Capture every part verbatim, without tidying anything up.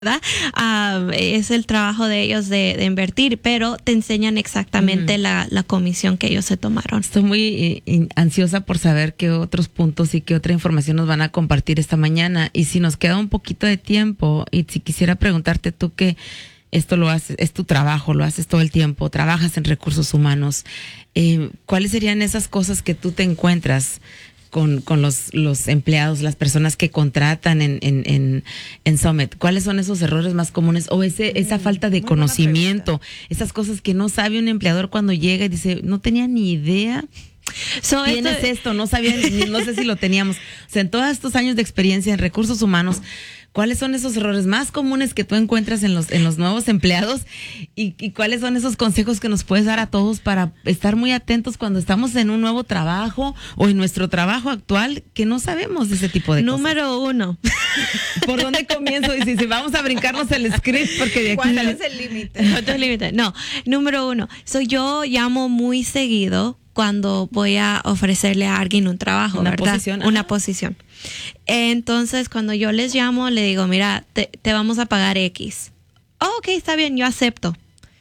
¿verdad? Uh, es el trabajo de ellos de, de invertir, pero te enseñan exactamente mm. la, la comisión que ellos se tomaron. Estoy muy eh, ansiosa por saber qué otros puntos y qué otra información nos van a compartir esta mañana. Y si nos queda un poquito de tiempo, y si quisiera preguntarte tú que esto lo haces, es tu trabajo, lo haces todo el tiempo, trabajas en recursos humanos, eh, ¿cuáles serían esas cosas que tú te encuentras con, con los, los empleados, las personas que contratan en, en, en, en Summit? ¿Cuáles son esos errores más comunes o ese, esa falta de conocimiento? Esas cosas que no sabe un empleador cuando llega y dice, no tenía ni idea. So, Tienes esto, esto, no sabía, ni, no sé si lo teníamos. O sea, en todos estos años de experiencia en recursos humanos, ¿cuáles son esos errores más comunes que tú encuentras en los en los nuevos empleados? ¿Y, y cuáles son esos consejos que nos puedes dar a todos para estar muy atentos cuando estamos en un nuevo trabajo o en nuestro trabajo actual que no sabemos de ese tipo de Número cosas? Número uno. ¿Por dónde comienzo? Y si, si vamos a brincarnos el script, porque de aquí... ¿Cuál es el límite? No, no es límite. No, número uno. So, yo llamo muy seguido cuando voy a ofrecerle a alguien un trabajo, una ¿verdad? Posición, una posición. Entonces, cuando yo les llamo, le digo, mira, te, te vamos a pagar X. Oh, ok, está bien, yo acepto.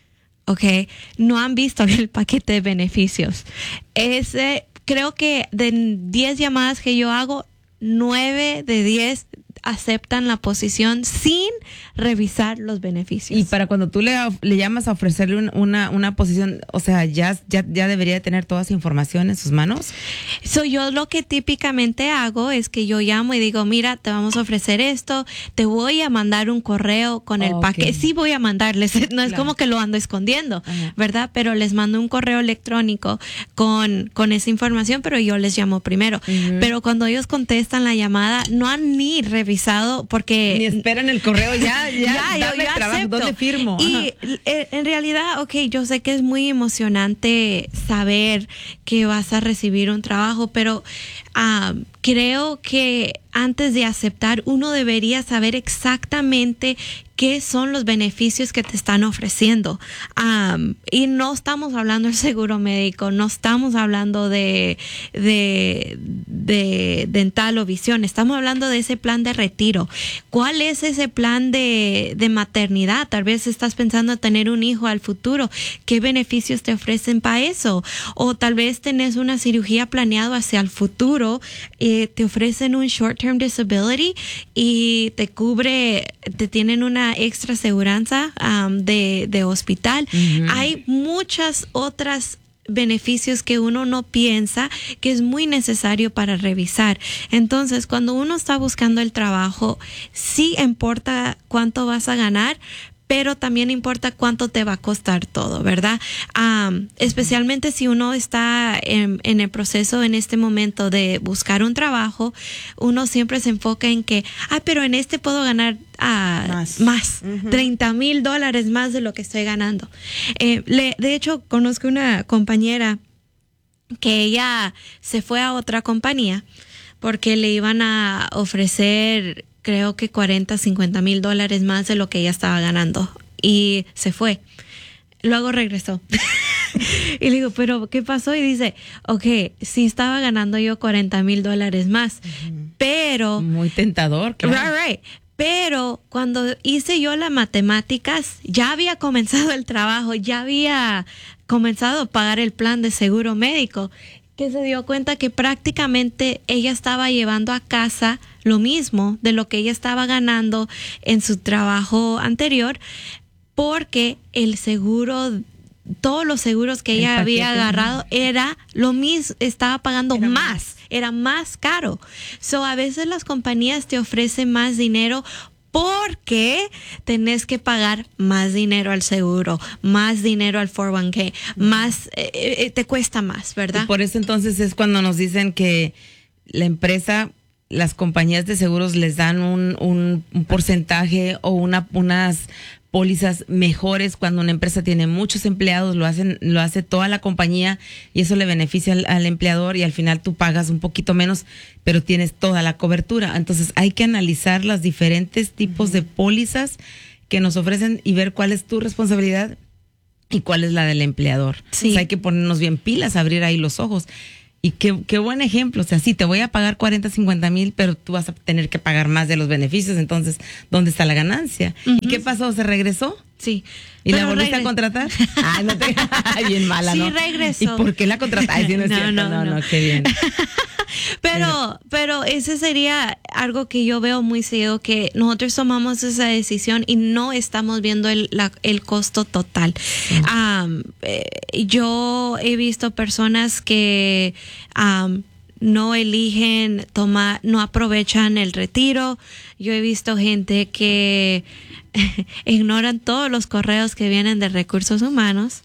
Ok, no han visto el paquete de beneficios. Ese, creo que de diez llamadas que yo hago, nueve de diez aceptan la posición sin revisar los beneficios. Y para cuando tú le, le llamas a ofrecerle un, una, una posición, o sea, ya, ya, ya debería tener toda esa información en sus manos. So, yo lo que típicamente hago es que yo llamo y digo, mira, te vamos a ofrecer esto, te voy a mandar un correo con el okay. paquete. Sí voy a mandarles, no es claro. como que lo ando escondiendo, uh-huh. ¿verdad? Pero les mando un correo electrónico con, con esa información, pero yo les llamo primero. Uh-huh. Pero cuando ellos contestan la llamada, no han ni revisado porque ni esperan el correo ya ya, ya yo, yo trabajo, acepto. ¿dónde firmo? Y Ajá. en realidad, ok, yo sé que es muy emocionante saber que vas a recibir un trabajo, pero um, creo que antes de aceptar uno debería saber exactamente qué son los beneficios que te están ofreciendo. Um, y no estamos hablando del seguro médico, no estamos hablando de, de, de dental o visión, estamos hablando de ese plan de retiro. ¿Cuál es ese plan de, de maternidad? Tal vez estás pensando en tener un hijo al futuro. ¿Qué beneficios te ofrecen para eso? O tal vez tenés una cirugía planeada hacia el futuro, eh, te ofrecen un short-term disability y te cubre, te tienen una extra aseguranza um, de, de hospital. Uh-huh. Hay muchas otras beneficios que uno no piensa que es muy necesario para revisar. Entonces, cuando uno está buscando el trabajo, sí importa cuánto vas a ganar, pero también importa cuánto te va a costar todo, ¿verdad? Um, especialmente si uno está en, en el proceso en este momento de buscar un trabajo, uno siempre se enfoca en que, ah, pero en este puedo ganar uh, más, más uh-huh. treinta mil dólares más de lo que estoy ganando. Eh, le, de hecho, conozco una compañera que ella se fue a otra compañía porque le iban a ofrecer, creo que cuarenta, cincuenta mil dólares más de lo que ella estaba ganando. Y se fue. Luego regresó. Y le digo, ¿pero qué pasó? Y dice, ok, sí estaba ganando yo cuarenta mil dólares más, uh-huh. pero... Muy tentador, claro. Right, right. Pero cuando hice yo las matemáticas, ya había comenzado el trabajo, ya había comenzado a pagar el plan de seguro médico, que se dio cuenta que prácticamente ella estaba llevando a casa lo mismo de lo que ella estaba ganando en su trabajo anterior, porque el seguro, todos los seguros que ella había agarrado era lo mismo, estaba pagando más, más, era más caro. So, a veces las compañías te ofrecen más dinero porque tenés que pagar más dinero al seguro, más dinero al cuatro oh uno k, más, eh, eh, te cuesta más, ¿verdad? Y por eso entonces es cuando nos dicen que la empresa, las compañías de seguros les dan un, un, un porcentaje o una, unas pólizas mejores cuando una empresa tiene muchos empleados, lo hacen, lo hace toda la compañía y eso le beneficia al, al empleador y al final tú pagas un poquito menos, pero tienes toda la cobertura. Entonces hay que analizar los diferentes tipos uh-huh. de pólizas que nos ofrecen y ver cuál es tu responsabilidad y cuál es la del empleador. Sí. O sea, hay que ponernos bien pilas, abrir ahí los ojos. Y qué, qué buen ejemplo. O sea, sí, te voy a pagar cuarenta, cincuenta mil, pero tú vas a tener que pagar más de los beneficios. Entonces, ¿dónde está la ganancia? Uh-huh. ¿Y qué pasó? ¿Se regresó? Sí. ¿Y la volviste regres- a contratar? Ah, no te... Bien mala, sí, ¿no? Sí, regresó. ¿Y por qué la contrataste? Sí, no, es no, cierto. no, no, no, no, no, qué bien. Pero, pero ese sería algo que yo veo muy seguido, que nosotros tomamos esa decisión y no estamos viendo el, la, el costo total. Sí. Um, eh, yo he visto personas que um, no eligen tomar, no aprovechan el retiro. Yo he visto gente que ignoran todos los correos que vienen de recursos humanos.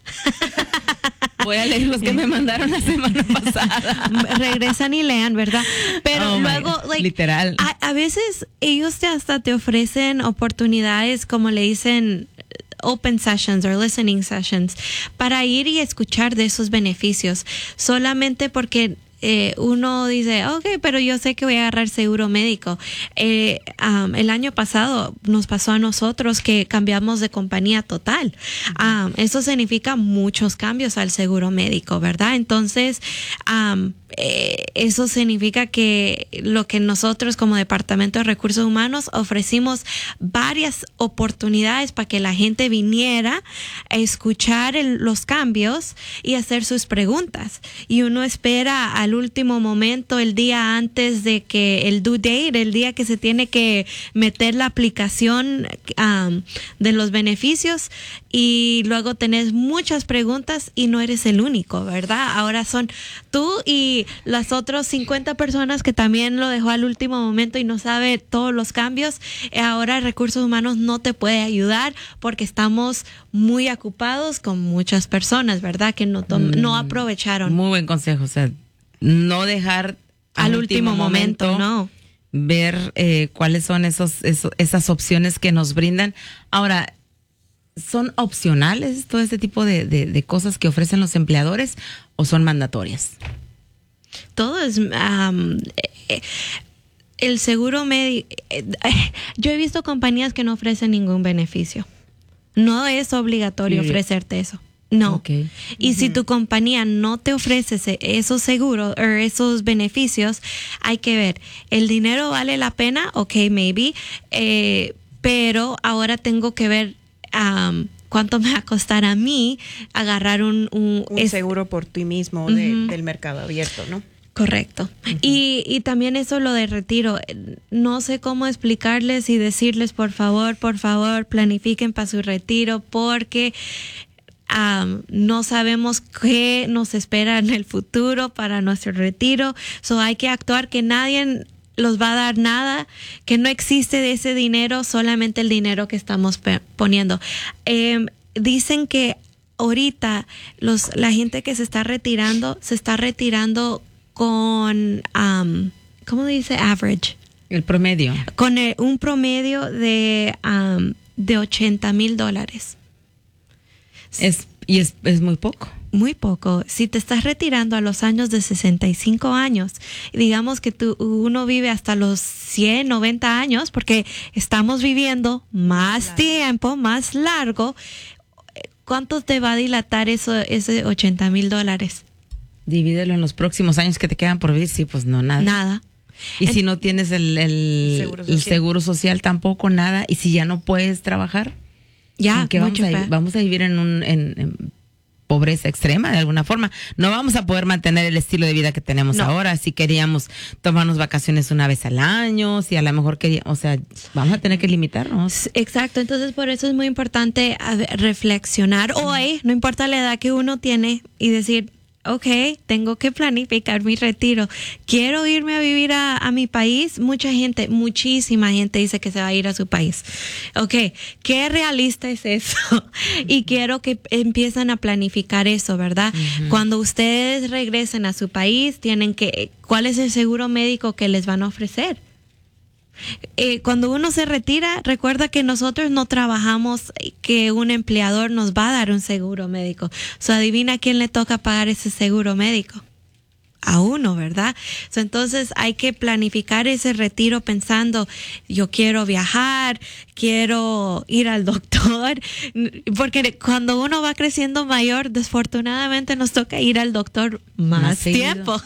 Voy a leer los que me mandaron la semana pasada. Regresan y lean, ¿verdad? Pero oh luego, like, literal. A, a veces ellos te hasta te ofrecen oportunidades, como le dicen, open sessions or listening sessions, para ir y escuchar de esos beneficios, solamente porque Eh, uno dice, ok, pero yo sé que voy a agarrar seguro médico. Eh, um, el año pasado nos pasó a nosotros que cambiamos de compañía total. Um, eso significa muchos cambios al seguro médico, ¿verdad? Entonces, um, eh, eso significa que lo que nosotros como Departamento de Recursos Humanos ofrecimos varias oportunidades para que la gente viniera a escuchar el, los cambios y hacer sus preguntas. Y uno espera al último momento, el día antes de que el due date, el día que se tiene que meter la aplicación um, de los beneficios, y luego tenés muchas preguntas y no eres el único, ¿verdad? Ahora son tú y las otras cincuenta personas que también lo dejó al último momento y no sabe todos los cambios. Ahora Recursos Humanos no te puede ayudar porque estamos muy ocupados con muchas personas, ¿verdad? Que no, tom- mm, no aprovecharon. Muy buen consejo, o sea, no dejar al, al último, último momento, momento no ver eh, cuáles son esos, esos esas opciones que nos brindan. Ahora, ¿son opcionales todo este tipo de, de, de cosas que ofrecen los empleadores o son mandatorias? Todo es um, eh, el seguro médico. Eh, yo he visto compañías que no ofrecen ningún beneficio. No es obligatorio sí. ofrecerte eso. No. Okay. Y uh-huh. si tu compañía no te ofrece esos seguros o esos beneficios, hay que ver, ¿el dinero vale la pena? Ok, maybe. Eh, pero ahora tengo que ver um, cuánto me va a costar a mí agarrar un... Un, un es, seguro por ti mismo de, uh-huh. del mercado abierto, ¿no? Correcto. Uh-huh. Y, y también eso lo de retiro. No sé cómo explicarles y decirles, por favor, por favor, planifiquen para su retiro porque... Um, no sabemos qué nos espera en el futuro para nuestro retiro, so hay que actuar que nadie los va a dar nada, que no existe de ese dinero, solamente el dinero que estamos pe- poniendo. Eh, dicen que ahorita los la gente que se está retirando, se está retirando con, um, ¿cómo dice? Average. El promedio. Con el, un promedio de, um, de ochenta mil dólares. Es, y es, es muy poco. Muy poco. Si te estás retirando a los años de sesenta y cinco años, digamos que tú, uno vive hasta los cien, noventa años, porque estamos viviendo más claro. tiempo, más largo, ¿cuánto te va a dilatar eso, ese ochenta mil dólares? Divídelo en los próximos años que te quedan por vivir, sí, pues no, nada. Nada. Y en, si no tienes el, el, seguro el seguro social, tampoco nada. Y si ya no puedes trabajar, ya, que vamos, a, vamos a vivir en un en, en pobreza extrema de alguna forma. No vamos a poder mantener el estilo de vida que tenemos no. ahora. Si queríamos tomarnos vacaciones una vez al año, si a lo mejor queríamos, o sea, vamos a tener que limitarnos. Exacto, entonces por eso es muy importante reflexionar hoy, no importa la edad que uno tiene, y decir, ok, tengo que planificar mi retiro. Quiero irme a vivir a, a mi país. Mucha gente, muchísima gente dice que se va a ir a su país. Ok, ¿qué realista es eso? Y quiero que empiecen a planificar eso, ¿verdad? Uh-huh. Cuando ustedes regresen a su país, tienen que, ¿cuál es el seguro médico que les van a ofrecer? Eh, cuando uno se retira, recuerda que nosotros no trabajamos, que un empleador nos va a dar un seguro médico. So, adivina quién le toca pagar ese seguro médico. a uno, ¿verdad? So, entonces hay que planificar ese retiro pensando, yo quiero viajar, quiero ir al doctor, porque cuando uno va creciendo mayor, desafortunadamente nos toca ir al doctor más, más tiempo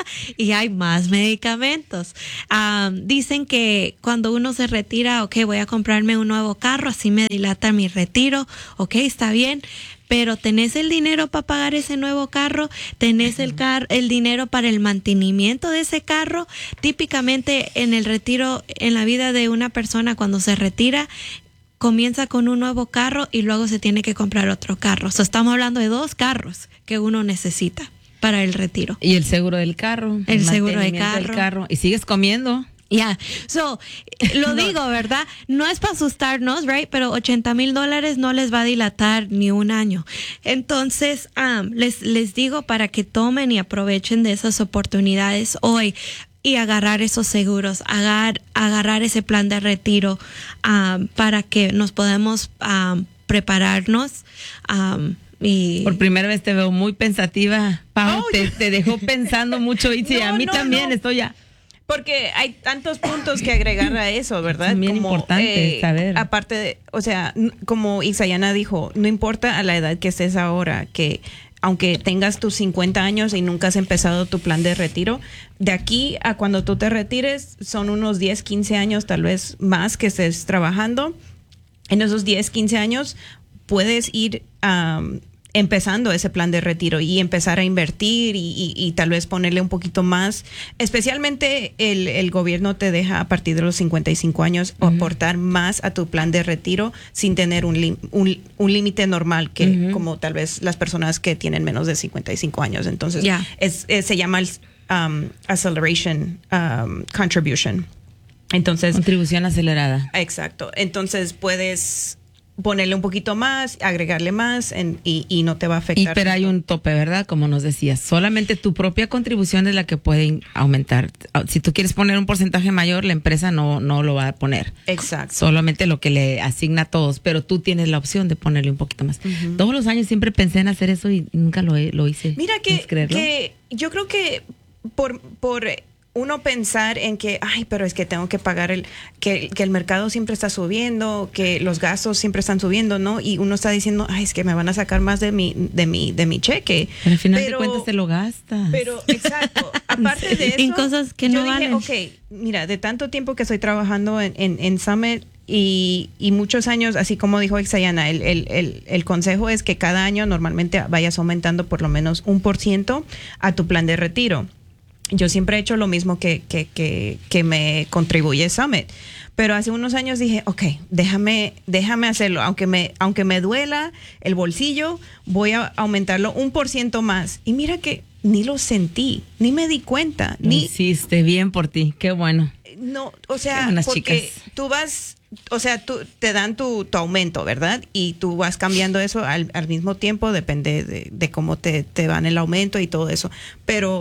y hay más medicamentos. Um, dicen que cuando uno se retira, ok, voy a comprarme un nuevo carro, así me dilata mi retiro, ok, está bien. Pero tenés el dinero para pagar ese nuevo carro, tenés el car el dinero para el mantenimiento de ese carro. Típicamente en el retiro, en la vida de una persona cuando se retira, comienza con un nuevo carro y luego se tiene que comprar otro carro. O sea, estamos hablando de dos carros que uno necesita para el retiro. Y el seguro del carro. El, el seguro del carro. del carro. Y sigues comiendo. Ya, yeah. So, lo no. digo, ¿verdad? No es para asustarnos, right? Pero ochenta mil dólares no les va a dilatar ni un año. Entonces, um, les, les digo para que tomen y aprovechen de esas oportunidades hoy y agarrar esos seguros, agar, agarrar ese plan de retiro um, para que nos podamos um, prepararnos. Um, Y por primera vez te veo muy pensativa, Pau. Oh, te, te dejó pensando mucho y sí, no, a mí no, también no. estoy ya. Porque hay tantos puntos que agregar a eso, ¿verdad? Es bien como, importante eh, saber. Aparte de, o sea, como Ixayana dijo, no importa a la edad que estés ahora, que aunque tengas tus cincuenta años y nunca has empezado tu plan de retiro, de aquí a cuando tú te retires son unos diez, quince años, tal vez más que estés trabajando. En esos diez, quince años puedes ir um, empezando ese plan de retiro y empezar a invertir y, y, y tal vez ponerle un poquito más. Especialmente el, el gobierno te deja a partir de los cincuenta y cinco años uh-huh. aportar más a tu plan de retiro sin tener un, lim, un, un límite normal que uh-huh. como tal vez las personas que tienen menos de cincuenta y cinco años. Entonces yeah. es, es, se llama el um, Acceleration um, Contribution. Entonces, contribución acelerada. Exacto. Entonces puedes ponerle un poquito más, agregarle más en, y, y no te va a afectar. Y pero hay un tope, ¿verdad? Como nos decías, solamente tu propia contribución es la que puede aumentar. Si tú quieres poner un porcentaje mayor, la empresa no, no lo va a poner. Exacto. Solamente lo que le asigna a todos, pero tú tienes la opción de ponerle un poquito más. Uh-huh. Todos los años siempre pensé en hacer eso y nunca lo, lo hice. Mira que, que yo creo que por... por uno pensar en que, ay, pero es que tengo que pagar el, que, que el mercado siempre está subiendo, que los gastos siempre están subiendo, ¿no? Y uno está diciendo, ay, es que me van a sacar más de mi, de mi, de mi cheque. Pero al final pero, de cuentas te lo gastas. Pero, exacto. Aparte de eso, en cosas que yo no dije, valen. ok, mira, de tanto tiempo que estoy trabajando en, en, en Summit y, y muchos años, así como dijo Ixayana, el, el, el, el consejo es que cada año normalmente vayas aumentando por lo menos un por ciento a tu plan de retiro. Yo siempre he hecho lo mismo que, que, que, que me contribuye Summit. Pero hace unos años dije, ok, déjame, déjame hacerlo. Aunque me, aunque me duela el bolsillo, voy a aumentarlo un por ciento más. Y mira que ni lo sentí, ni me di cuenta. Lo ni hiciste bien por ti, qué bueno. No, o sea, porque chicas. Tú vas, o sea, tú te dan tu, tu aumento, ¿verdad? Y tú vas cambiando eso al, al mismo tiempo, depende de, de cómo te, te van el aumento y todo eso. Pero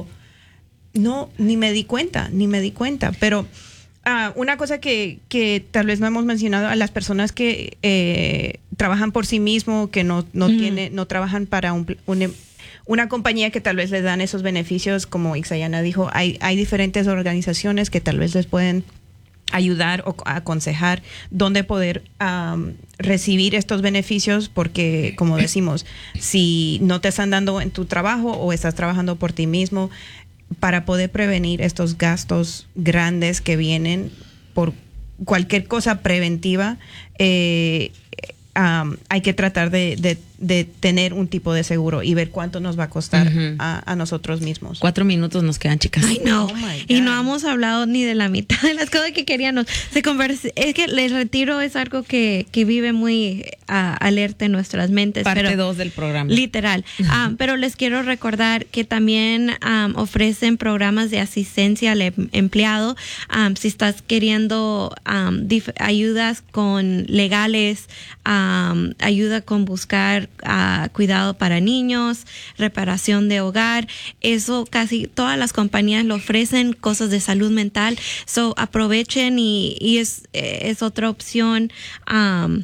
no, ni me di cuenta, ni me di cuenta. Pero uh, una cosa que, que tal vez no hemos mencionado a las personas que eh, trabajan por sí mismos, que no, no, mm. tiene, no trabajan para un, un, una compañía que tal vez les dan esos beneficios, como Ixayana dijo, hay, hay diferentes organizaciones que tal vez les pueden ayudar o aconsejar dónde poder um, recibir estos beneficios, porque como decimos, si no te están dando en tu trabajo o estás trabajando por ti mismo, para poder prevenir estos gastos grandes que vienen por cualquier cosa preventiva, eh, um, hay que tratar de, de, de tener un tipo de seguro y ver cuánto nos va a costar uh-huh. a, a nosotros mismos. Cuatro minutos nos quedan, chicas. Ay, no. Oh y no hemos hablado ni de la mitad de las cosas que queríamos. Se conversa, es que el retiro es algo que, que vive muy uh, alerta en nuestras mentes. Parte dos del programa. Literal. Um, pero les quiero recordar que también um, ofrecen programas de asistencia al em- empleado. Um, si estás queriendo um, dif- ayudas con legales, um, ayuda con buscar Uh, cuidado para niños, reparación de hogar, eso casi todas las compañías lo ofrecen, cosas de salud mental, so aprovechen y, y es, es otra opción. Um,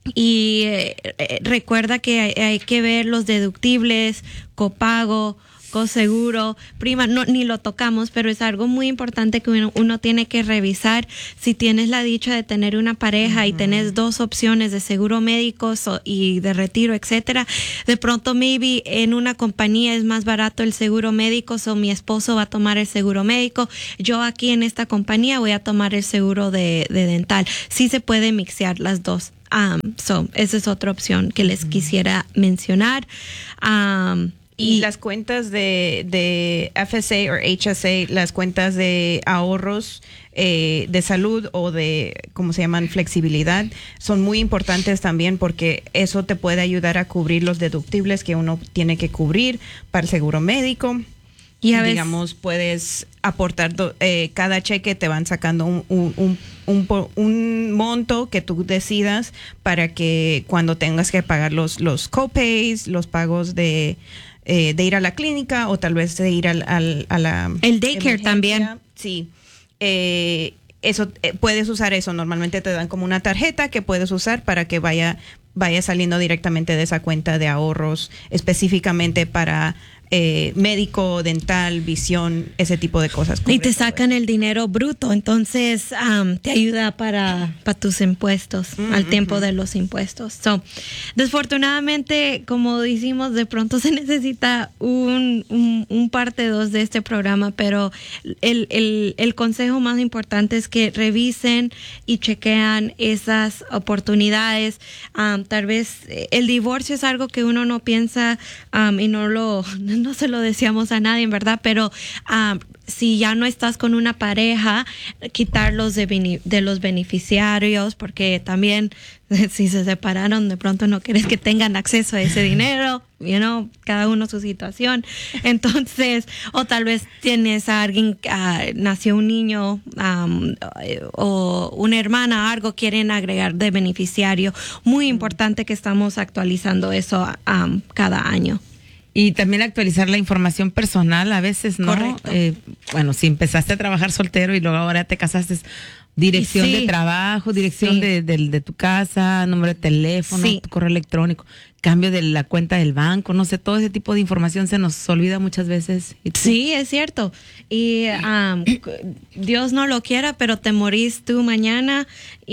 y eh, recuerda que hay, hay que ver los deductibles, copago, seguro, prima, no, ni lo tocamos, pero es algo muy importante que uno, uno tiene que revisar. Si tienes la dicha de tener una pareja uh-huh. y tenés dos opciones de seguro médico so, y de retiro, etcétera, de pronto maybe en una compañía es más barato el seguro médico, so mi esposo va a tomar el seguro médico, yo aquí en esta compañía voy a tomar el seguro de, de dental. Sí se puede mixear las dos. Um, so, esa es otra opción que les quisiera mencionar. Um, y, y las cuentas de, de F S A o H S A, las cuentas de ahorros eh, de salud o de, ¿cómo se llaman? Flexibilidad, son muy importantes también porque eso te puede ayudar a cubrir los deductibles que uno tiene que cubrir para el seguro médico. Y a digamos, veces, puedes aportar, do, eh, cada cheque te van sacando un, un, un, un, un monto que tú decidas para que cuando tengas que pagar los, los copays, los pagos de, eh, de ir a la clínica o tal vez de ir al, al, a la... El daycare también. Sí. Eh, eso eh, puedes usar eso. Normalmente te dan como una tarjeta que puedes usar para que vaya, vaya saliendo directamente de esa cuenta de ahorros específicamente para... Eh, médico, dental, visión, ese tipo de cosas. Y te sacan el dinero bruto, entonces um, te ayuda para, para tus impuestos, mm-hmm. al tiempo de los impuestos. So, desafortunadamente, como decimos, de pronto se necesita un, un, un parte dos de este programa, pero el, el, el consejo más importante es que revisen y chequean esas oportunidades. Um, tal vez el divorcio es algo que uno no piensa um, y no lo... no se lo decíamos a nadie, en verdad, pero um, si ya no estás con una pareja, quitarlos de, de los beneficiarios, porque también si se separaron, de pronto no quieres que tengan acceso a ese dinero, you know, cada uno su situación. Entonces, o tal vez tienes a alguien, uh, nació un niño um, o una hermana, algo quieren agregar de beneficiario. Muy importante que estamos actualizando eso um, cada año. Y también actualizar la información personal a veces, ¿no? Correcto. Eh, bueno, si empezaste a trabajar soltero y luego ahora te casaste, dirección sí. de trabajo, dirección sí. de, de, de tu casa, número de teléfono, sí. tu correo electrónico, cambio de la cuenta del banco, no sé, todo ese tipo de información se nos olvida muchas veces. Sí, es cierto. Y um, Dios no lo quiera, pero te morís tú mañana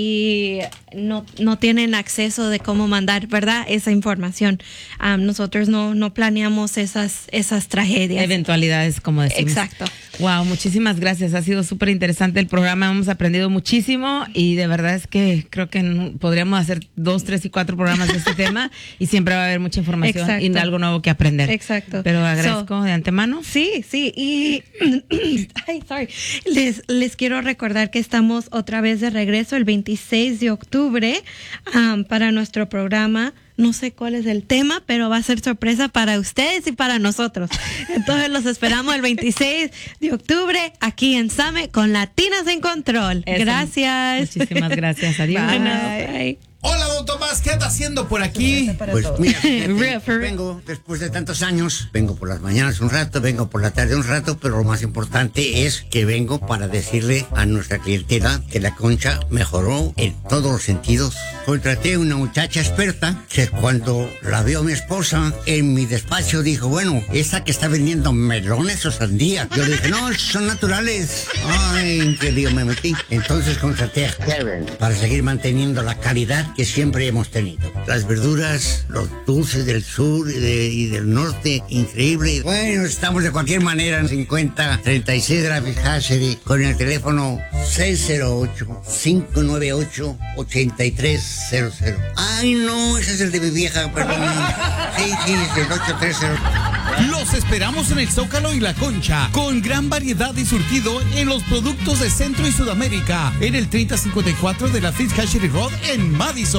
y no, no tienen acceso de cómo mandar, ¿verdad? Esa información. Um, nosotros no, no planeamos esas, esas tragedias. Eventualidades, como decimos. Exacto. Wow, muchísimas gracias. Ha sido súper interesante el programa. Hemos aprendido muchísimo y de verdad es que creo que podríamos hacer dos, tres y cuatro programas de este tema y siempre va a haber mucha información. Exacto. Y algo nuevo que aprender. Exacto. Pero agradezco so, de antemano. Sí, sí. Y ay, sorry. Les, les quiero recordar que estamos otra vez de regreso el veintiséis de octubre um, para nuestro programa. No sé cuál es el tema, pero va a ser sorpresa para ustedes y para nosotros. Entonces los esperamos el veintiséis de octubre aquí en Same con Latinas en Control. Eso. Gracias. Muchísimas gracias. Adiós. Bye. Bye. Hola, don Tomás, ¿qué anda haciendo por aquí? Pues mira, fíjate, vengo después de tantos años, vengo por las mañanas un rato, vengo por la tarde un rato, pero lo más importante es que vengo para decirle a nuestra clientela que la Concha mejoró en todos los sentidos. Contraté una muchacha experta que cuando la vio mi esposa en mi despacho dijo, bueno, esa que está vendiendo melones o sandía. Yo le dije, no, son naturales. Ay, qué lío me metí. Entonces contraté a Kevin para seguir manteniendo la calidad que siempre hemos tenido. Las verduras, los dulces del sur y, de, y del norte, increíble. Bueno, estamos de cualquier manera en cincuenta treinta y seis de la Fiscalsery con el teléfono seis cero ocho, cinco nueve ocho, ocho tres cero cero. Ay, no, ese es el de mi vieja, perdón. Sí, sí, es el ocho tres cero. Los esperamos en el Zócalo y La Concha, con gran variedad y surtido en los productos de Centro y Sudamérica, en el treinta cincuenta y cuatro de la Fiscalsery Road en Madison.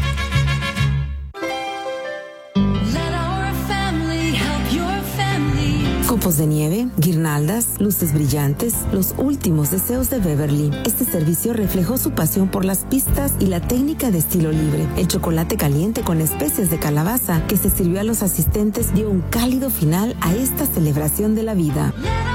Copos de nieve, guirnaldas, luces brillantes, los últimos deseos de Beverly. Este servicio reflejó su pasión por las pistas y la técnica de estilo libre. El chocolate caliente con especies de calabaza que se sirvió a los asistentes dio un cálido final a esta celebración de la vida.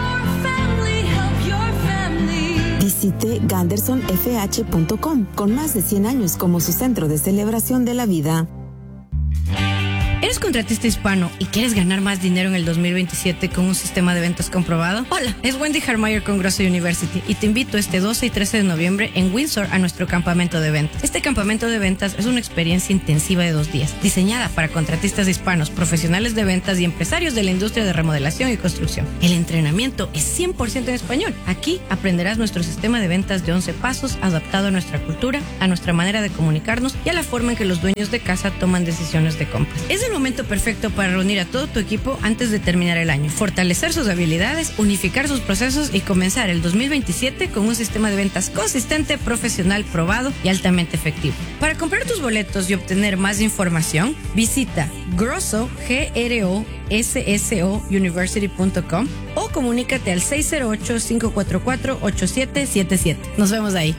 Visite ganderson f h punto com con más de cien años como su centro de celebración de la vida. ¿Eres contratista hispano y quieres ganar más dinero en el dos mil veintisiete con un sistema de ventas comprobado? Hola, es Wendy Harmeyer con Grosso University y te invito este doce y trece de noviembre en Windsor a nuestro campamento de ventas. Este campamento de ventas es una experiencia intensiva de dos días, diseñada para contratistas hispanos, profesionales de ventas y empresarios de la industria de remodelación y construcción. El entrenamiento es cien por ciento en español. Aquí aprenderás nuestro sistema de ventas de once pasos adaptado a nuestra cultura, a nuestra manera de comunicarnos y a la forma en que los dueños de casa toman decisiones de compras. Es el momento perfecto para reunir a todo tu equipo antes de terminar el año, fortalecer sus habilidades, unificar sus procesos y comenzar el dos mil veintisiete con un sistema de ventas consistente, profesional, probado y altamente efectivo. Para comprar tus boletos y obtener más información, visita Grosso, G R O S S O University punto com o comunícate al seis cero ocho, cinco cuatro cuatro, ocho siete siete siete. Nos vemos ahí.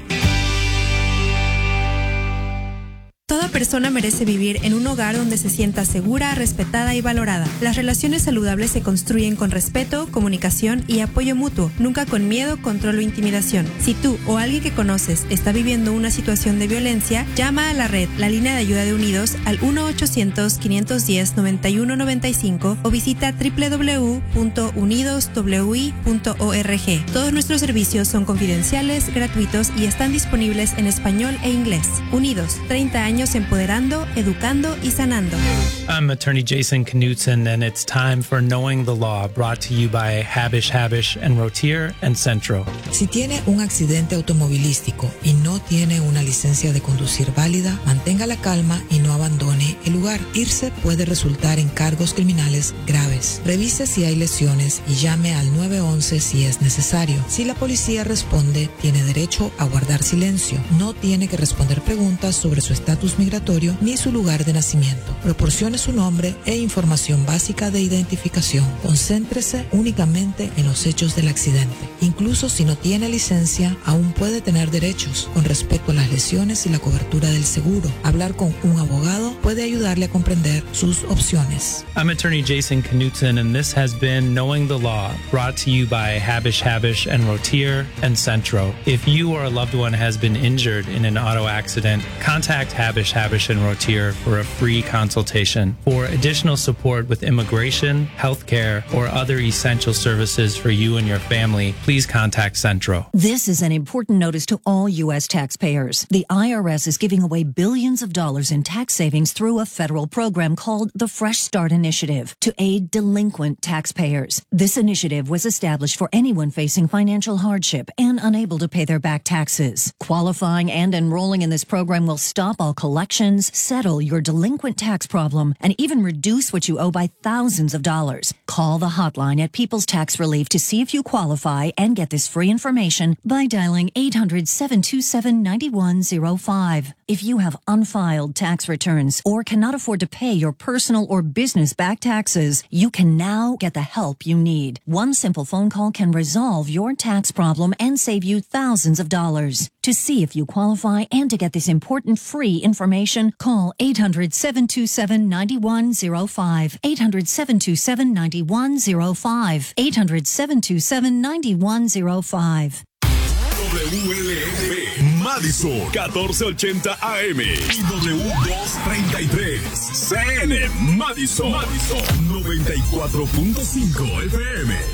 Toda persona merece vivir en un hogar donde se sienta segura, respetada y valorada. Las relaciones saludables se construyen con respeto, comunicación y apoyo mutuo, nunca con miedo, control o intimidación. Si tú o alguien que conoces está viviendo una situación de violencia, llama a la red, la línea de ayuda de Unidos al uno ochocientos, quinientos diez, noventa y uno noventa y cinco o visita doble u doble u doble u punto unidos w i punto org. Todos nuestros servicios son confidenciales, gratuitos y están disponibles en español e inglés. Unidos, treinta años empoderando, educando y sanando. I'm attorney Jason Knutson, and it's time for Knowing the Law, brought to you by Habish Habish and Rotier and Centro. Si tiene un accidente automovilístico y no tiene una licencia de conducir válida, mantenga la calma y no abandone el lugar. Irse puede resultar en cargos criminales graves. Revise si hay lesiones y llame al nueve once si es necesario. Si la policía responde, tiene derecho a guardar silencio. No tiene que responder preguntas sobre su estatus migratorio ni su lugar de nacimiento. Proporcione su nombre e información básica de identificación. Concéntrese únicamente en los hechos del accidente. Incluso si no tiene licencia, aún puede tener derechos con respecto a las lesiones y la cobertura del seguro. Hablar con un abogado puede ayudarle a comprender sus opciones. I'm attorney Jason Knutson, and this has been Knowing the Law, brought to you by Habish Habish and Rotier and Centro. If you or a loved one has been injured in an auto accident, contact Habish Habish and Rotier for a free consultation. For additional support with immigration, healthcare, or other essential services for you and your family, please contact Centro. This is an important notice to all U S taxpayers. The I R S is giving away billions of dollars in tax savings through a federal program called the Fresh Start Initiative to aid delinquent taxpayers. This initiative was established for anyone facing financial hardship and unable to pay their back taxes. Qualifying and enrolling in this program will stop all collections, settle your delinquent tax problem, and even reduce what you owe by thousands of dollars. Call the hotline at People's Tax Relief to see if you qualify and get this free information by dialing eight hundred, seven two seven, nine one zero five. If you have unfiled tax returns or cannot afford to pay your personal or business back taxes, you can now get the help you need. One simple phone call can resolve your tax problem and save you thousands of dollars. To see if you qualify and to get this important free information, call eight hundred, seven two seven, nine one zero five. eight hundred, seven two seven, nine one zero five. eight hundred, seven two seven, nine one zero five. W L M B Madison catorce ochenta A M y W doscientos treinta y tres C N Madison, Madison noventa y cuatro punto cinco F M.